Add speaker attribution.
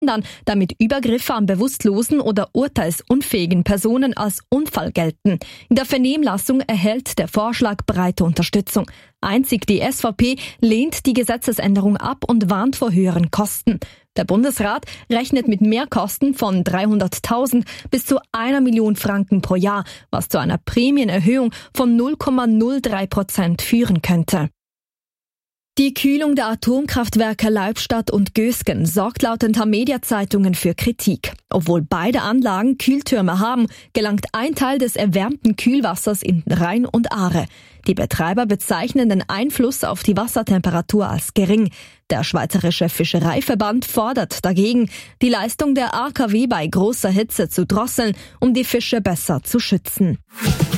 Speaker 1: damit Übergriffe an bewusstlosen oder urteilsunfähigen Personen als Unfall gelten. In der Vernehmlassung erhält der Vorschlag breite Unterstützung. Einzig die SVP lehnt die Gesetzesänderung ab und warnt vor höheren Kosten. Der Bundesrat rechnet mit Mehrkosten von 300.000 bis zu 1 Million Franken pro Jahr, was zu einer Prämienerhöhung von 0,03% führen könnte. Die Kühlung der Atomkraftwerke Leibstadt und Gösgen sorgt laut den Tamedia-Zeitungen für Kritik. Obwohl beide Anlagen Kühltürme haben, gelangt ein Teil des erwärmten Kühlwassers in Rhein und Aare. Die Betreiber bezeichnen den Einfluss auf die Wassertemperatur als gering. Der Schweizerische Fischereiverband fordert dagegen, die Leistung der AKW bei großer Hitze zu drosseln, um die Fische besser zu schützen.